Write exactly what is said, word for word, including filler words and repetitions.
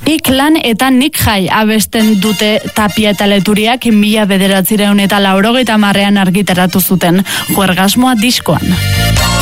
Iklan eta nik jai abesten dute Tapia eta Leturiak mila bederatziehun eta laurogeita hamarrean argitaratu zuten Juergasmoa diskoan.